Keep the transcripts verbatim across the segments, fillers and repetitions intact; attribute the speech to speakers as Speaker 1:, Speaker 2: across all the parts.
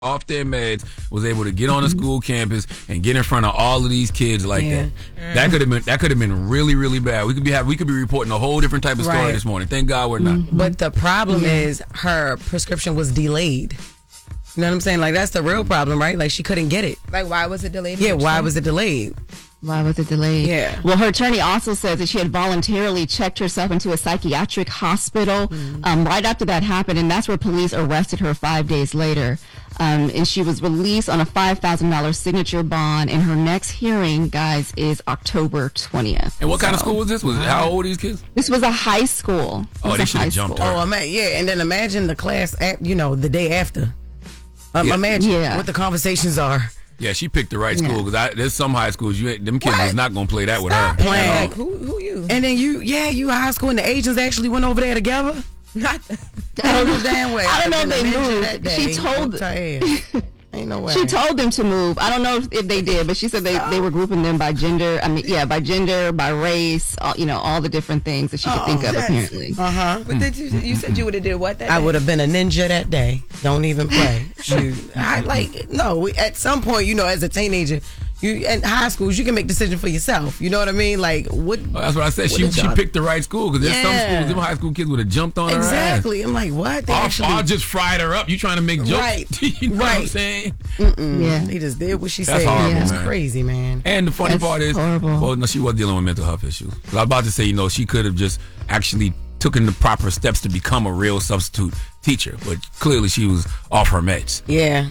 Speaker 1: off their meds, was able to get on a school campus and get in front of all of these kids like
Speaker 2: Yeah.
Speaker 1: that. That could have been that could have been really, really bad. We could be have, we could be reporting a whole different type of story
Speaker 2: Right.
Speaker 1: this morning. Thank God we're not.
Speaker 2: But the problem is her prescription was delayed. You know what I'm saying? Like, that's the real problem, right? Like, she couldn't get it.
Speaker 3: Like, why was it delayed?
Speaker 2: Yeah, why was it delayed?
Speaker 4: Why was it delayed?
Speaker 2: Yeah.
Speaker 4: Well, her attorney also says that she had voluntarily checked herself into a psychiatric hospital
Speaker 2: Mm-hmm.
Speaker 4: um, right after that happened, and that's where police arrested her five days later. Um, and she was released on a five thousand dollars signature bond, and her next hearing, guys, is October twentieth.
Speaker 1: And what kind of
Speaker 4: So,
Speaker 1: school was this? Was it, how old are these kids?
Speaker 4: This was a high school. It
Speaker 1: Oh,
Speaker 4: was
Speaker 1: they
Speaker 4: a
Speaker 1: should have
Speaker 4: high
Speaker 1: jumped
Speaker 4: school.
Speaker 1: her.
Speaker 2: Oh, ima- yeah, and then imagine the class, at, you know, the day after. Um,
Speaker 1: Yeah.
Speaker 2: Imagine
Speaker 4: Yeah.
Speaker 2: what the conversations are.
Speaker 1: Yeah, she picked the right school because there's some high schools you ain't, them kids
Speaker 2: What?
Speaker 1: is not gonna play that with
Speaker 2: Stop
Speaker 1: her.
Speaker 2: playing.
Speaker 3: Like, who, who you?
Speaker 2: And then you, yeah, you high school, and the agents actually went over there together.
Speaker 3: Not
Speaker 2: I don't know damn way.
Speaker 4: I don't know if they
Speaker 2: I've been
Speaker 4: moved.
Speaker 2: that day.
Speaker 4: She told-
Speaker 2: Whooped her ass. Ain't no way.
Speaker 4: She told them to move. I don't know if, if they did, but she said they, they were grouping them by gender. I mean, yeah, by gender, by race, all, you know, all the different things that she could think of, apparently.
Speaker 2: Uh huh.
Speaker 3: But did you, you said you would have did what that
Speaker 2: I
Speaker 3: day?
Speaker 2: would have been a ninja that day. Don't even play. Shoot. I like no. We, at some point, you know, as a teenager, you in high schools, you can make decisions for yourself. You know what I mean? Like what?
Speaker 1: Oh, that's what I said.
Speaker 2: what
Speaker 1: She
Speaker 2: did
Speaker 1: she
Speaker 2: y'all-
Speaker 1: picked the right school because there's some
Speaker 2: Yeah.
Speaker 1: schools, them high school kids would have jumped on her ass.
Speaker 2: Exactly. I'm like, what? They
Speaker 1: I'll,
Speaker 2: actually,
Speaker 1: I'll just fried her up. You trying to make jokes?
Speaker 2: Right.
Speaker 1: you know what I'm
Speaker 2: Right.
Speaker 1: saying?
Speaker 4: Yeah.
Speaker 2: they just did what she
Speaker 1: That's
Speaker 2: said.
Speaker 1: horrible,
Speaker 2: It's
Speaker 1: man.
Speaker 2: crazy, man.
Speaker 1: And the funny
Speaker 4: That's
Speaker 1: part is,
Speaker 4: horrible.
Speaker 1: well, no, she was dealing with mental health issues. 'Cause I was about to say, you know, she could have just actually taken the proper steps to become a real substitute teacher, but clearly she was off her meds.
Speaker 2: Yeah.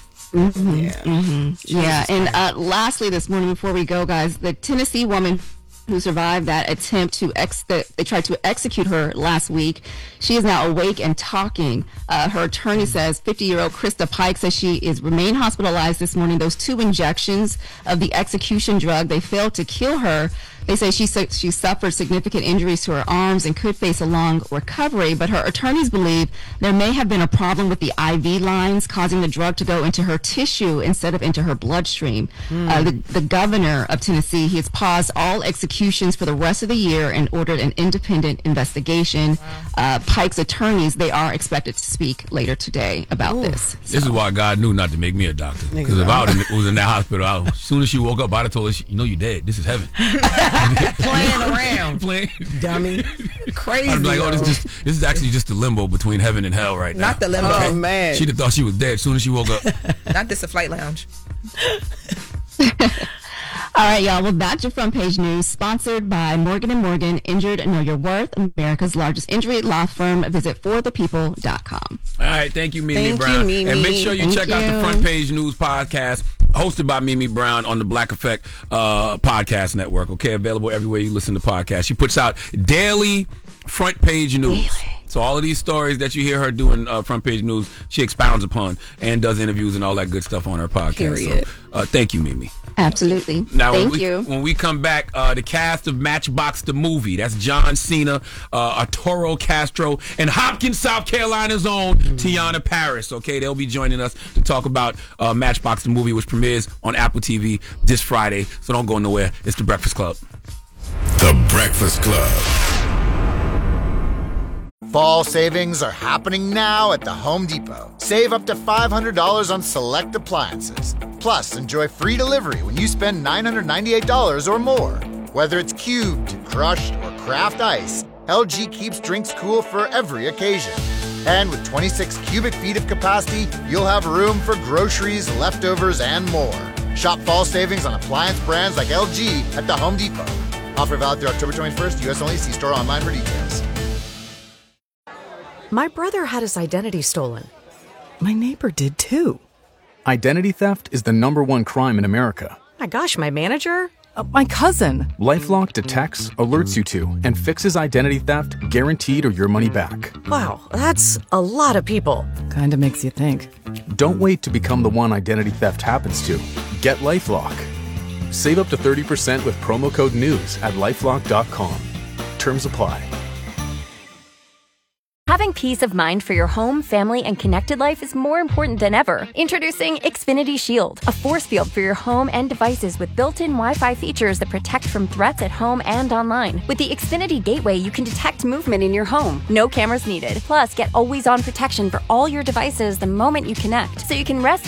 Speaker 4: Yeah, and uh, lastly, this morning before we go, guys, the Tennessee woman who survived that attempt to ex, the, they tried to execute her last week. She is now awake and talking. Uh, her attorney says fifty-year-old Krista Pike says she is remain hospitalized this morning. Those two injections of the execution drug, they failed to kill her. They say she su- she suffered significant injuries to her arms and could face a long recovery, but her attorneys believe there may have been a problem with the I V lines causing the drug to go into her tissue instead of into her bloodstream. Uh, the, the governor of Tennessee, he has paused all executions for the rest of the year and ordered an independent investigation. Uh, Pike's attorneys, they are expected to speak later today about this.
Speaker 1: This is why God knew not to make me a doctor. Because if I was in, was in that hospital, I, as soon as she woke up, I'd have told her, you know, you're dead. This is heaven.
Speaker 2: Playing around,
Speaker 1: Playing.
Speaker 2: dummy. Crazy.
Speaker 1: I'd be like, oh, this,
Speaker 2: yo.
Speaker 1: is just, this is actually just the limbo between heaven and hell right now.
Speaker 3: Not the limbo.
Speaker 2: Oh man.
Speaker 1: She'd have thought she was dead as soon as she woke up.
Speaker 3: Not this a flight lounge.
Speaker 4: All right, y'all. Well, that's your front page news, sponsored by Morgan and Morgan, Injured Know Your Worth, America's largest injury law firm. Visit for the people dot com.
Speaker 1: All right, thank you, Mimi
Speaker 2: Thank you,
Speaker 1: Brown.
Speaker 2: Mimi.
Speaker 1: And make sure you
Speaker 4: Thank
Speaker 1: check out the
Speaker 4: you.
Speaker 1: Front Page News podcast, hosted by Mimi Brown on the Black Effect uh, podcast network. Okay, available everywhere you listen to podcasts. She puts out daily Front Page News. So all of these stories that you hear her doing uh, Front Page News, she expounds upon and does interviews and all that good stuff on her podcast.
Speaker 2: Period.
Speaker 1: So, uh, thank you, Mimi.
Speaker 4: Absolutely.
Speaker 1: Now,
Speaker 4: Thank
Speaker 1: when we,
Speaker 4: you.
Speaker 1: when we come back, uh, the cast of Matchbox the movie, that's John Cena, uh, Arturo Castro, and Hopkins, South Carolina's own Tiana Paris. Okay, they'll be joining us to talk about uh, Matchbox the movie, which premieres on Apple T V this Friday. So don't go nowhere. It's The Breakfast Club.
Speaker 5: The Breakfast Club.
Speaker 6: Fall savings are happening now at the Home Depot. Save up to five hundred dollars on select appliances. Plus, enjoy free delivery when you spend nine hundred ninety-eight dollars or more. Whether it's cubed, crushed, or craft ice, L G keeps drinks cool for every occasion. And with twenty-six cubic feet of capacity, you'll have room for groceries, leftovers, and more. Shop fall savings on appliance brands like L G at the Home Depot. Offer valid through October twenty-first, U S only. See store online for details.
Speaker 7: My brother had his identity stolen.
Speaker 8: My neighbor did too.
Speaker 9: Identity theft is the number one crime in America.
Speaker 7: My gosh, my manager?
Speaker 8: Uh, my cousin.
Speaker 9: LifeLock detects, alerts you to, and fixes identity theft guaranteed or your money back.
Speaker 7: Wow, that's a lot of people.
Speaker 8: Kinda makes you think.
Speaker 9: Don't wait to become the one identity theft happens to. Get LifeLock. Save up to thirty percent with promo code NEWS at lifelock dot com. Terms apply.
Speaker 10: Having peace of mind for your home, family, and connected life is more important than ever. Introducing Xfinity Shield, a force field for your home and devices with built-in Wi-Fi features that protect from threats at home and online. With the Xfinity Gateway, you can detect movement in your home. No cameras needed. Plus, get always-on protection for all your devices the moment you connect, so you can rest